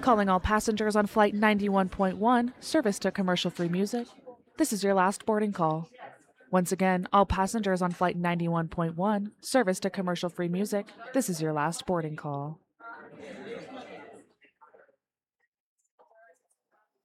Calling all passengers on Flight 91.1, service to commercial-free music. This is your last boarding call. Once again, all passengers on Flight 91.1, service to commercial-free music. This is your last boarding call.